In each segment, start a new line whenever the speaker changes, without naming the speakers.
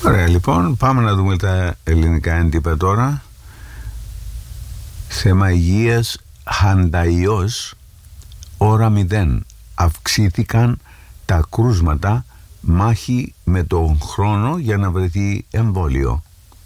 Ωραία, λοιπόν, πάμε να δούμε τα ελληνικά έντυπα τώρα. Θέμα υγείας, Χανταϊός, ώρα 0. Αυξήθηκαν τα κρούσματα, μάχη με τον χρόνο για να βρεθεί εμβόλιο.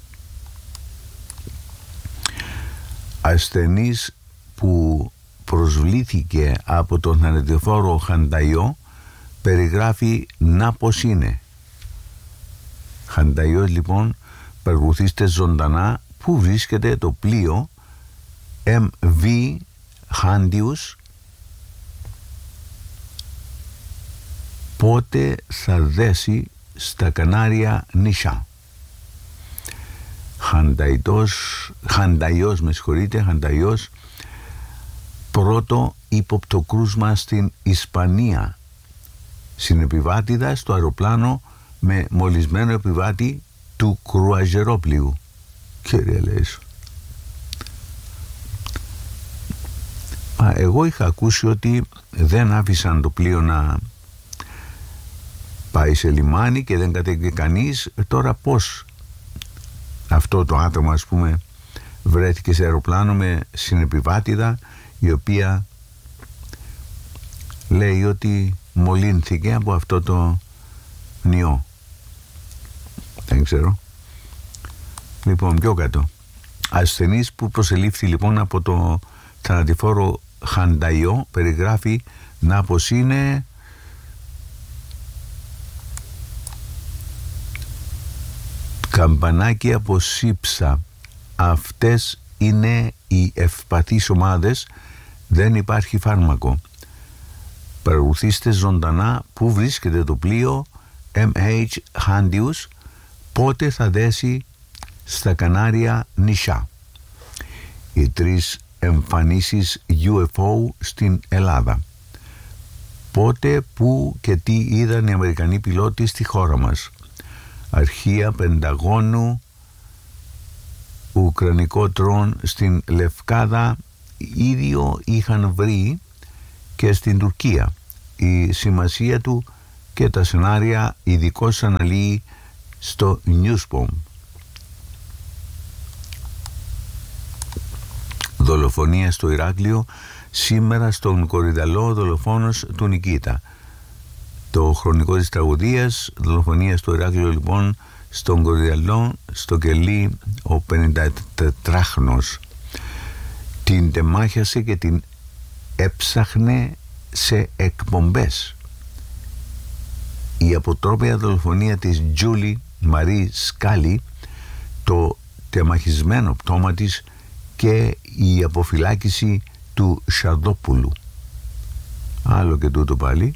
Ασθενής που προσβλήθηκε από τον θανατηφόρο Χανταϊό περιγράφει να πως είναι. Χανταϊός, λοιπόν, παρακολουθήστε ζωντανά που βρίσκεται το πλοίο MV Χάντιους, πότε θα δέσει στα Κανάρια νησιά. Χανταϊός, πρώτο ύποπτο κρούσμα στην Ισπανία. Συνεπιβάτηδα στο αεροπλάνο με μολυσμένο επιβάτη του κρουαζιερόπλοιου. Κύριε Λέησο. Εγώ είχα ακούσει ότι δεν άφησαν το πλοίο να πάει σε λιμάνι και δεν κατέβηκε κανείς. Τώρα πώς αυτό το άτομο, ας πούμε, βρέθηκε σε αεροπλάνο με συνεπιβάτηδα, η οποία λέει ότι μολύνθηκε από αυτό το ιό. Δεν ξέρω. Λοιπόν, πιο κάτω. Ασθενής που προσελήφθη, λοιπόν, από το θανατηφόρο Χανταϊό περιγράφει να πως είναι καμπανάκι από σύψα. Αυτές είναι οι ευπαθείς ομάδες. Δεν υπάρχει φάρμακο. Παρακολουθήστε ζωντανά που βρίσκεται το πλοίο MH Handius, πότε θα δέσει στα Κανάρια νησιά. Οι 3 εμφανίσεις UFO στην Ελλάδα. Πότε, πού και τι είδαν οι Αμερικανοί πιλότοι στη χώρα μας. Αρχεία Πενταγώνου, ουκρανικό τρόν στην Λευκάδα, ίδιο είχαν βρει και στην Τουρκία. Η σημασία του και τα σενάρια ειδικώς αναλύει στο Newsbomb. Δολοφονία στο Ηράκλειο, σήμερα στον Κορυδαλό, δολοφόνος του Νικήτα. Το χρονικό της τραγωδίας, δολοφονία στο Ηράκλειο, λοιπόν, στον Κορυδαλό, στο κελί, ο 54χρονος την τεμάχιασε και την έψαχνε σε εκπομπές. Η αποτρόπαια δολοφονία της Τζούλη Μαρή Σκάλι, το τεμαχισμένο πτώμα της και η αποφυλάκηση του Σαρδόπουλου. Άλλο και τούτο πάλι.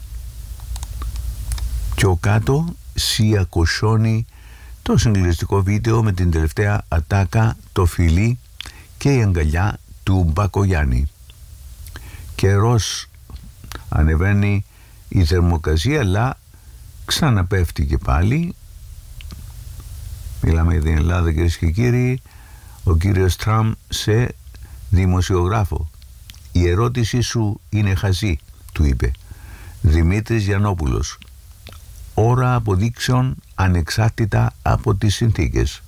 Πιο κάτω, Σία Κοσόνη, το συγκλονιστικό βίντεο με την τελευταία ατάκα, το φιλί και η αγκαλιά του Μπακογιάννη. Καιρός, ανεβαίνει η θερμοκρασία, αλλά ξαναπέφτει και πάλι. Μιλάμε για την Ελλάδα, κυρίες και κύριοι. Ο κύριος Τραμπ σε δημοσιογράφο. Η ερώτηση σου είναι χαζή, του είπε. Δημήτρης Γιαννόπουλος. Ώρα αποδείξεων ανεξάρτητα από τις συνθήκες.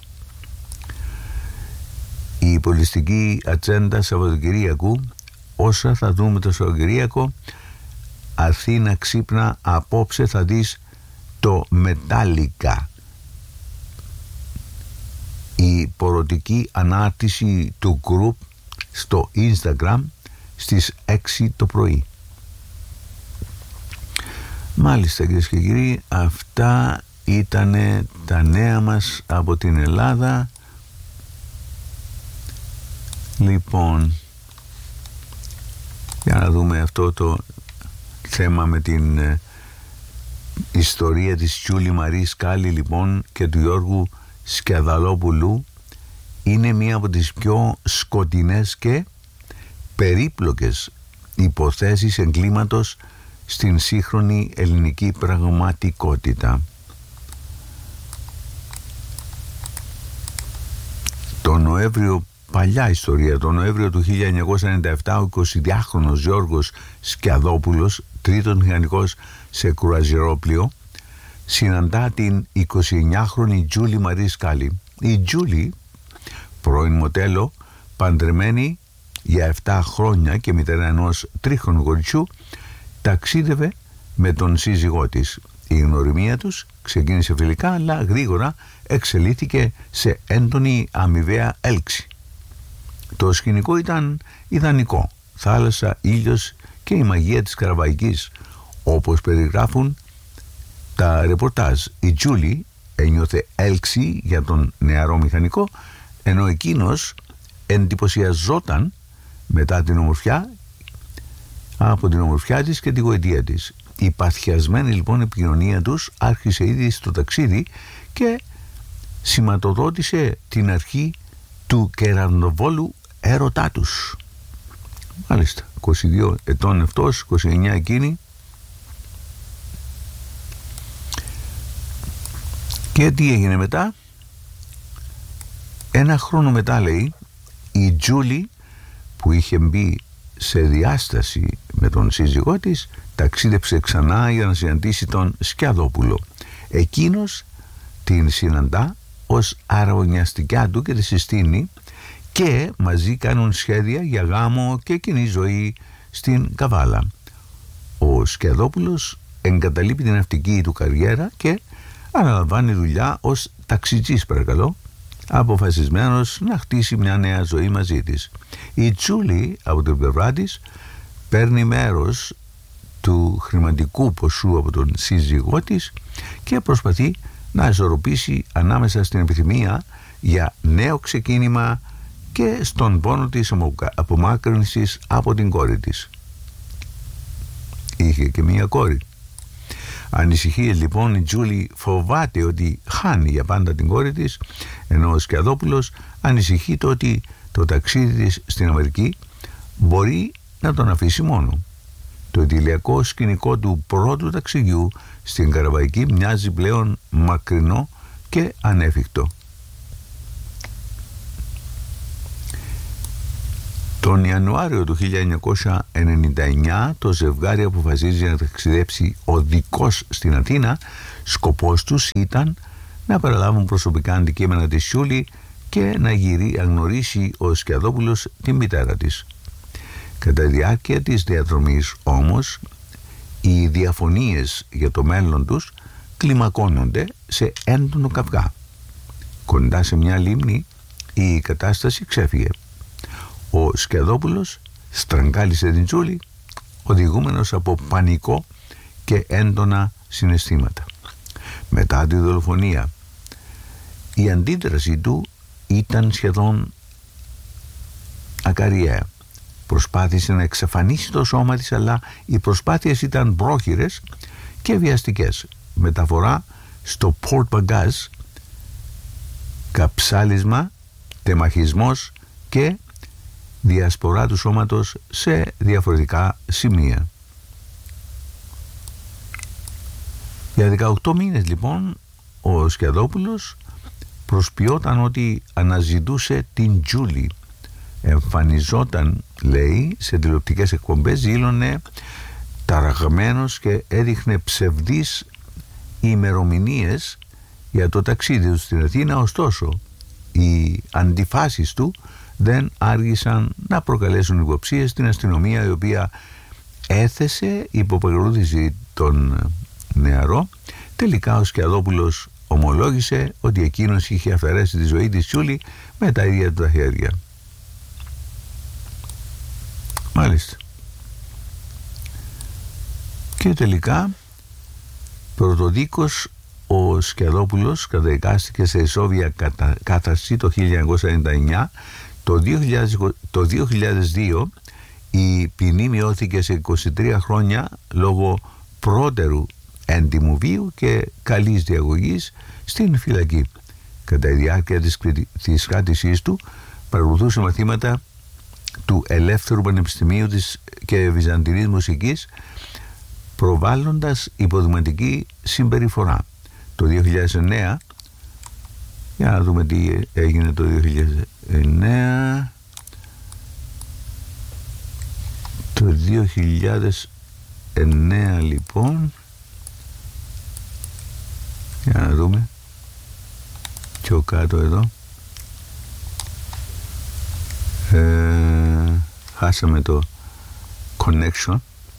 Η πολιτιστική ατζέντα Σαββατοκυριακού. Όσα θα δούμε το Σαββατοκυριακό. Αθήνα ξύπνα, απόψε θα δεις το Μετάλλικα. Η πορωτική ανάρτηση του group στο Instagram στις 6 το πρωί. Μάλιστα, κυρίες και κύριοι, αυτά ήτανε τα νέα μας από την Ελλάδα. Λοιπόν, για να δούμε αυτό το θέμα με την ιστορία της Τζούλη Μαρή Σκάλι, λοιπόν, και του Γιώργου Σκιαδαλόπουλου. Είναι μία από τις πιο σκοτεινές και περίπλοκες υποθέσεις εγκλήματος στην σύγχρονη ελληνική πραγματικότητα. Το Νοέμβριο, παλιά ιστορία, το Νοέμβριο του 1997, ο 22χρονος Γιώργος Σκιαδόπουλος, τρίτος μηχανικός σε κρουαζιερόπλοιο, συναντά την 29χρονη Τζούλι Μαρί Σκάλι. Η Τζούλι, πρώην μοντέλο, παντρεμένη για 7 χρόνια και μητέρα ενός τρίχρονου κοριτσιού, ταξίδευε με τον σύζυγό της. Η γνωριμία τους ξεκίνησε φιλικά, αλλά γρήγορα εξελίχθηκε σε έντονη αμοιβαία έλξη. Το σκηνικό ήταν ιδανικό. Θάλασσα, ήλιος και η μαγεία της Καραβαϊκής, όπως περιγράφουν τα ρεπορτάζ. Η Τζούλι ένιωθε έλξη για τον νεαρό μηχανικό, ενώ εκείνος εντυπωσιαζόταν μετά την ομορφιά, από την ομορφιά της και τη γοητεία της. Η παθιασμένη λοιπόν επικοινωνία τους άρχισε ήδη στο ταξίδι και σηματοδότησε την αρχή του κερανοβόλου έρωτά τους. Μάλιστα, 22 ετών αυτός, 29 εκείνη. Και τι έγινε μετά? Ένα χρόνο μετά, λέει, η Τζούλι, που είχε μπει σε διάσταση με τον σύζυγό της, ταξίδεψε ξανά για να συναντήσει τον Σκιαδόπουλο. Εκείνος την συναντά ως αραβωνιαστικά του και τη συστήνει και μαζί κάνουν σχέδια για γάμο και κοινή ζωή στην Καβάλα. Ο Σκιαδόπουλος εγκαταλείπει την ναυτική του καριέρα και αναλαμβάνει δουλειά ως ταξιτζής, παρακαλώ, αποφασισμένος να χτίσει μια νέα ζωή μαζί της. Η Τζούλι από την πλευρά της παίρνει μέρος του χρηματικού ποσού από τον σύζυγό της και προσπαθεί να ισορροπήσει ανάμεσα στην επιθυμία για νέο ξεκίνημα και στον πόνο της απομάκρυνσης από την κόρη της. Είχε και μία κόρη. Ανησυχεί λοιπόν η Τζούλι, φοβάται ότι χάνει για πάντα την κόρη της, ενώ ο Σκιαδόπουλος ανησυχεί το ότι το ταξίδι της στην Αμερική μπορεί να τον αφήσει μόνο. Το ιδηλιακό σκηνικό του πρώτου ταξιδιού στην Καραβαϊκή μοιάζει πλέον μακρινό και ανέφικτο. Τον Ιανουάριο του 1999 το ζευγάρι αποφασίζει να ταξιδέψει οδικός στην Αθήνα. Σκοπός τους ήταν να παραλάβουν προσωπικά αντικείμενα της Τζούλι και να γνωρίσει ο Σκιαδόπουλος τη μητέρα της. Κατά τη διάρκεια της διαδρομής όμως, οι διαφωνίες για το μέλλον τους κλιμακώνονται σε έντονο καυγά. Κοντά σε μια λίμνη η κατάσταση ξέφυγε. Ο Σκιαδόπουλος στραγγάλισε την Τζούλι, οδηγούμενος από πανικό και έντονα συναισθήματα. Μετά τη δολοφονία, η αντίδραση του ήταν σχεδόν ακαριαία. Προσπάθησε να εξαφανίσει το σώμα της, αλλά οι προσπάθειες ήταν πρόχειρες και βιαστικές. Μεταφορά στο πορτμπαγκάζ, καψάλισμα, τεμαχισμός και διασπορά του σώματος σε διαφορετικά σημεία. Για 18 μήνες λοιπόν ο Σκιαδόπουλος προσποιόταν ότι αναζητούσε την Τζούλι. Εμφανιζόταν, λέει, σε τηλεοπτικές εκπομπές, δήλωνε ταραγμένος και έδειχνε ψευδείς ημερομηνίες για το ταξίδι του στην Αθήνα. Ωστόσο, οι αντιφάσεις του δεν άργησαν να προκαλέσουν υποψίες στην αστυνομία, η οποία έθεσε υπό παρακολούθηση τον νεαρό. Τελικά ο Σκιαδόπουλος ομολόγησε ότι εκείνος είχε αφαιρέσει τη ζωή της Τζούλι με τα ίδια του τα χέρια. Μάλιστα. Και τελικά πρωτοδίκως ο Σκιαδόπουλος καταδικάστηκε σε ισόβια κάθαρση το 1999. Το 2002 η ποινή μειώθηκε σε 23 χρόνια λόγω πρώτερου έντιμου βίου και καλής διαγωγής στην φυλακή. Κατά τη διάρκεια της κράτησής του παρακολουθούσε μαθήματα του Ελεύθερου Πανεπιστημίου και Βυζαντινής Μουσικής, προβάλλοντας υποδειγματική συμπεριφορά. Το 2009, για να δούμε τι έγινε το 2009, το 2009 λοιπόν Για να δούμε. Πιο κάτω εδώ. Χάσαμε το connection.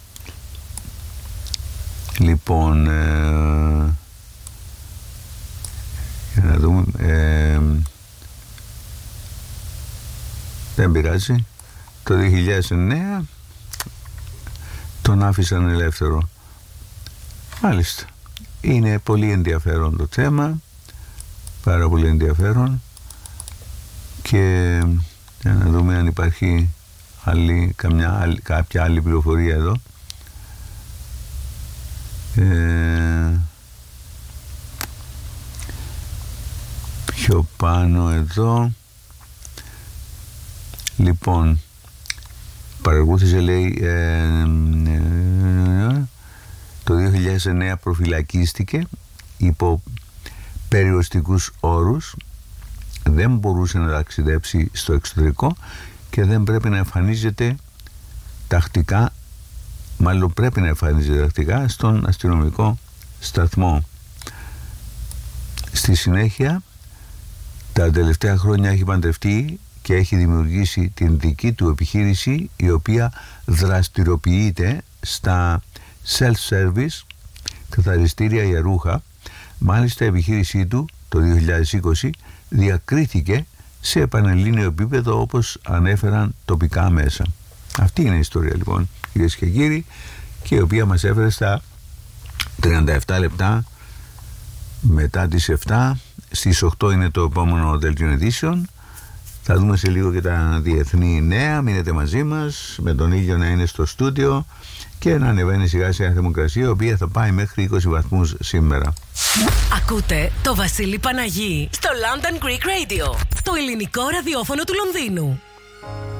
Λοιπόν, για να δούμε. Δεν πειράζει. Το 2009 τον άφησαν ελεύθερο. Μάλιστα. Είναι πολύ ενδιαφέρον το θέμα. Πάρα πολύ ενδιαφέρον. Και για να δούμε αν υπάρχει κάποια άλλη πληροφορία εδώ. Πιο πάνω εδώ. Λοιπόν, παρακολούθησε, λέει, το 2009 προφυλακίστηκε υπό περιοριστικούς όρους, δεν μπορούσε να ταξιδέψει στο εξωτερικό και δεν πρέπει να εμφανίζεται τακτικά, μάλλον πρέπει να εμφανίζεται τακτικά στον αστυνομικό σταθμό. Στη συνέχεια, τα τελευταία χρόνια έχει παντρευτεί και έχει δημιουργήσει την δική του επιχείρηση, η οποία δραστηριοποιείται στα self-service καθαριστήρια για ρούχα. Μάλιστα η επιχείρησή του το 2020 διακρίθηκε σε πανελλήνιο επίπεδο, όπως ανέφεραν τοπικά μέσα. Αυτή είναι η ιστορία, λοιπόν, κυρίες και κύριοι, και η οποία μας έφερε στα 37 λεπτά μετά τις 7. Στις 8 είναι το επόμενο δελτίο ειδήσεων. Θα δούμε σε λίγο και τα διεθνή νέα. Μείνετε μαζί μας, με τον ήλιο να είναι στο στούντιο και να ανεβαίνει σιγά σιγά η θερμοκρασία, η οποία θα πάει μέχρι 20 βαθμούς σήμερα.
Ακούτε το Βασίλη Παναγί στο London Greek Radio, το ελληνικό ραδιόφωνο του Λονδίνου.